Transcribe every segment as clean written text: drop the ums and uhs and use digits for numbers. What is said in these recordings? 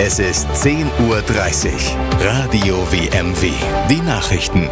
Es ist 10:30 Uhr. Radio WMW. Die Nachrichten.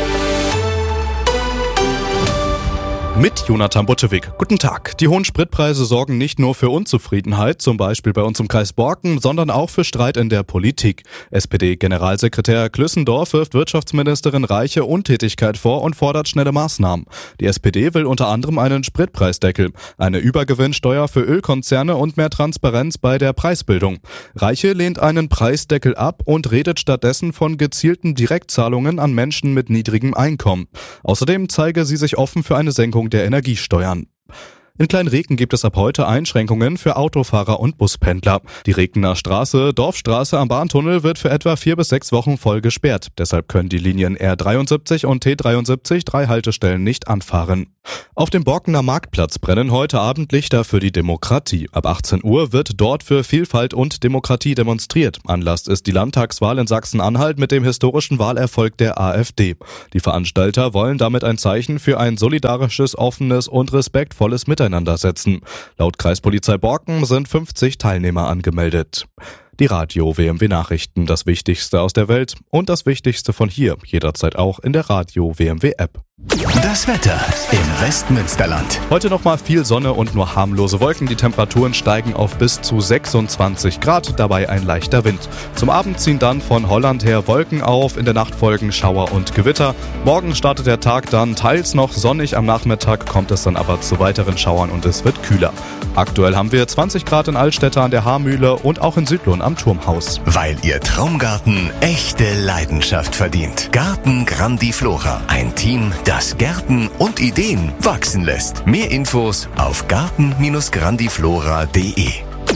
Mit Jonathan Butschewig. Guten Tag. Die hohen Spritpreise sorgen nicht nur für Unzufriedenheit, zum Beispiel bei uns im Kreis Borken, sondern auch für Streit in der Politik. SPD-Generalsekretär Klüssendorf wirft Wirtschaftsministerin Reiche Untätigkeit vor und fordert schnelle Maßnahmen. Die SPD will unter anderem einen Spritpreisdeckel, eine Übergewinnsteuer für Ölkonzerne und mehr Transparenz bei der Preisbildung. Reiche lehnt einen Preisdeckel ab und redet stattdessen von gezielten Direktzahlungen an Menschen mit niedrigem Einkommen. Außerdem zeige sie sich offen für eine Senkung der Energiesteuern. In Kleinreken gibt es ab heute Einschränkungen für Autofahrer und Buspendler. Die Rekener Straße, Dorfstraße am Bahntunnel wird für etwa 4 bis 6 Wochen voll gesperrt. Deshalb können die Linien R73 und T73 3 Haltestellen nicht anfahren. Auf dem Borkener Marktplatz brennen heute Abend Lichter für die Demokratie. Ab 18 Uhr wird dort für Vielfalt und Demokratie demonstriert. Anlass ist die Landtagswahl in Sachsen-Anhalt mit dem historischen Wahlerfolg der AfD. Die Veranstalter wollen damit ein Zeichen für ein solidarisches, offenes und respektvolles Miteinander setzen. Laut Kreispolizei Borken sind 50 Teilnehmer angemeldet. Die Radio WMW Nachrichten, das Wichtigste aus der Welt und das Wichtigste von hier, jederzeit auch in der Radio WMW App. Das Wetter im Westmünsterland. Heute nochmal viel Sonne und nur harmlose Wolken. Die Temperaturen steigen auf bis zu 26 Grad, dabei ein leichter Wind. Zum Abend ziehen dann von Holland her Wolken auf, in der Nacht folgen Schauer und Gewitter. Morgen startet der Tag dann teils noch sonnig, am Nachmittag kommt es dann aber zu weiteren Schauern und es wird kühler. Aktuell haben wir 20 Grad in Altstädte an der Haarmühle und auch in Südlohn am Turmhaus. Weil Ihr Traumgarten echte Leidenschaft verdient. Garten Grandiflora. Ein Team, das Gärten und Ideen wachsen lässt. Mehr Infos auf garten-grandiflora.de.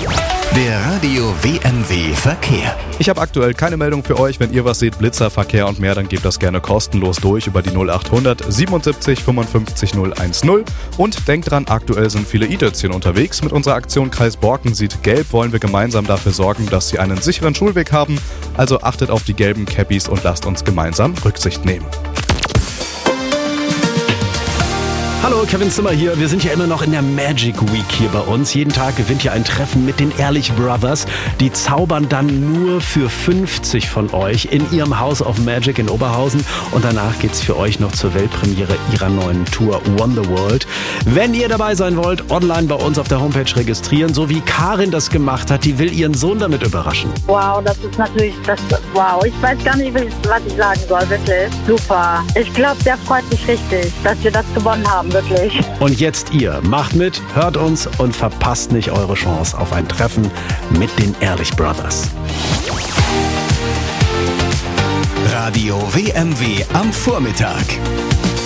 Der Radio WMW Verkehr. Ich habe aktuell keine Meldung für euch. Wenn ihr was seht, Blitzer, Verkehr und mehr, dann gebt das gerne kostenlos durch über die 0800 77 55 010. Und denkt dran, aktuell sind viele i-Dötzchen unterwegs. Mit unserer Aktion Kreis Borken sieht gelb wollen wir gemeinsam dafür sorgen, dass sie einen sicheren Schulweg haben. Also achtet auf die gelben Cappies und lasst uns gemeinsam Rücksicht nehmen. Hallo, Kevin Zimmer hier. Wir sind ja immer noch in der Magic Week hier bei uns. Jeden Tag gewinnt ja ein Treffen mit den Ehrlich Brothers. Die zaubern dann nur für 50 von euch in ihrem House of Magic in Oberhausen. Und danach geht's für euch noch zur Weltpremiere ihrer neuen Tour Wonderworld. Wenn ihr dabei sein wollt, online bei uns auf der Homepage registrieren, so wie Karin das gemacht hat. Die will ihren Sohn damit überraschen. Wow, das ist natürlich wow. Ich weiß gar nicht, was ich sagen soll, wirklich. Super. Ich glaube, der freut sich richtig, dass wir das gewonnen haben. Wirklich. Und jetzt ihr. Macht mit, hört uns und verpasst nicht eure Chance auf ein Treffen mit den Ehrlich Brothers. Radio WMW am Vormittag.